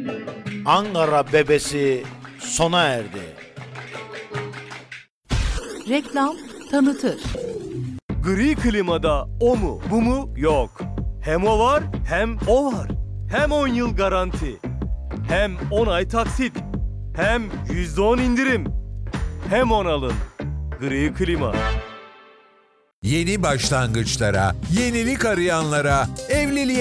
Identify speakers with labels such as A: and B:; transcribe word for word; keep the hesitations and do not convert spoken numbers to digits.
A: Ankara bebesi sona erdi.
B: Reklam tanıtır.
C: Gri klimada o mu bu mu yok. Hem o var hem o var. Hem on yıl garanti. Hem on ay taksit. Hem yüzde on indirim. Hem on alın. Gri klima.
D: Yeni başlangıçlara, yenilik arayanlara, evliliğe